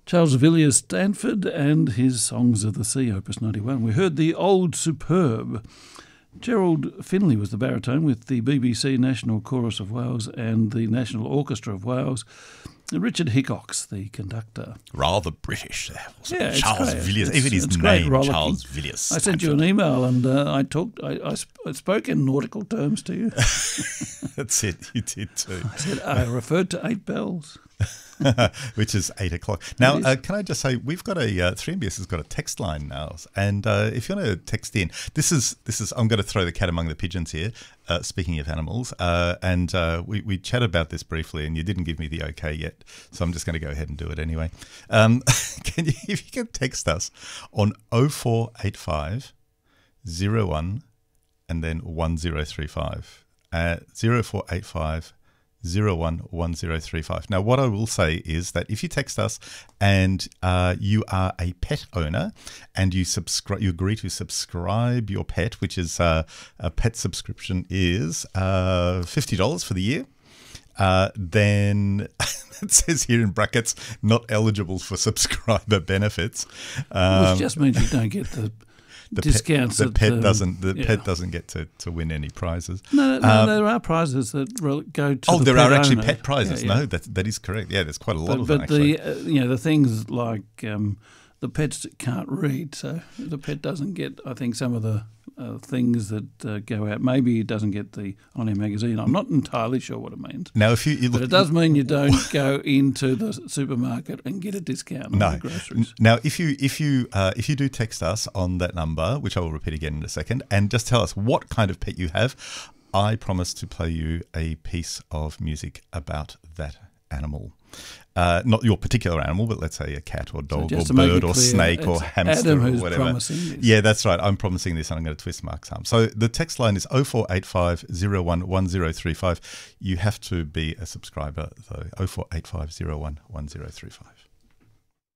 Charles Villiers Stanford and his Songs of the Sea, Opus 91. We heard The Old Superb. Gerald Finley was the baritone with the BBC National Chorus of Wales and the National Orchestra of Wales. Richard Hickox, the conductor. Rather British there. Yeah, Charles great. Villiers. Even his name, Charles Villiers. I sent you an email and I spoke in nautical terms to you. That's it. You did too. I said I referred to 8 bells. Which is 8 o'clock. Now, can I just say, we've got 3MBS has got a text line now. And if you want to text in, this is I'm going to throw the cat among the pigeons here, speaking of animals. And we chatted about this briefly and you didn't give me the okay yet. So I'm just going to go ahead and do it anyway. If you can text us on 0485 01 and then 1035. 0485 011035. Now, what I will say is that if you text us and you are a pet owner and you agree to subscribe your pet, which is a pet subscription is $50 for the year, then it says here in brackets, not eligible for subscriber benefits. Which just means you don't get the discounts. The pet doesn't get to win any prizes. No, there are prizes that go to. Oh, the there are pet actually owner. pet prizes. Yeah. No, that is correct. Yeah, there's quite a lot of but them actually. the things like the pets can't read, so the pet doesn't get. I think some of the things that go out. Maybe it doesn't get the On Air magazine. I'm not entirely sure what it means. Now, if you look, but it does mean you don't go into the supermarket and get a discount on the groceries. Now, if you do text us on that number, which I will repeat again in a second, and just tell us what kind of pet you have, I promise to play you a piece of music about that animal. Not your particular animal, but let's say a cat or dog or bird or snake or hamster Adam or who's whatever. Promising this. Yeah, that's right. I'm promising this and I'm going to twist Mark's arm. So the text line is 0485 01 1035. You have to be a subscriber though. 0485 01 1035.